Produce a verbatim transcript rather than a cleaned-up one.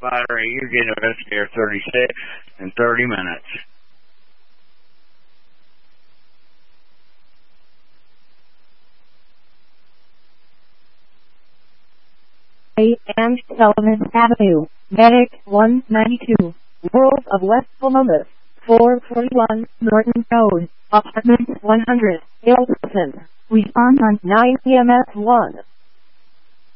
battery. You're getting a investigator thirty-six in thirty minutes. A and Sullivan Avenue, Medic one ninety-two, World of West Columbus, four forty-one Norton Road, Apartment one hundred, Ilderson. Respond on nine E M S one.